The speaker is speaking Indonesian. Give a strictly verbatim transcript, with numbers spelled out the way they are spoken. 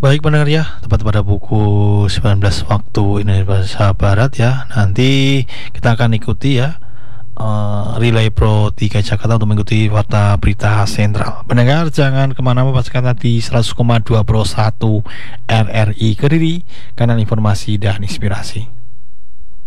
Baik pendengar ya, tepat pada pukul sembilan belas waktu Indonesia Barat ya. Nanti kita akan ikuti ya uh, Relay Pro tiga Jakarta untuk mengikuti warta berita sentral. Pendengar jangan kemana-mana, pastikan tadi seratus koma dua Pro satu R R I Kediri, kanan informasi dan inspirasi.